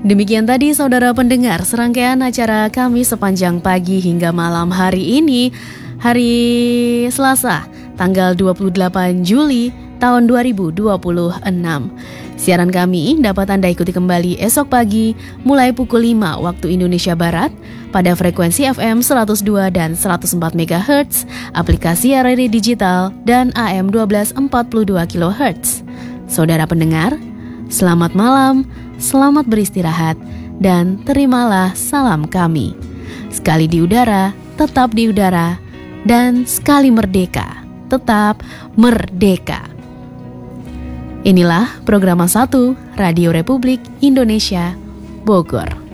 Demikian tadi saudara pendengar serangkaian acara kami sepanjang pagi hingga malam hari ini, hari Selasa, tanggal 28 Juli tahun 2026. Siaran kami dapat Anda ikuti kembali esok pagi mulai pukul 5 waktu Indonesia Barat pada frekuensi FM 102 dan 104 MHz, aplikasi RRI Digital dan AM 1242 kHz. Saudara pendengar, selamat malam, selamat beristirahat, dan terimalah salam kami. Sekali di udara, tetap di udara, dan sekali merdeka, tetap merdeka. Inilah program 1 Radio Republik Indonesia, Bogor.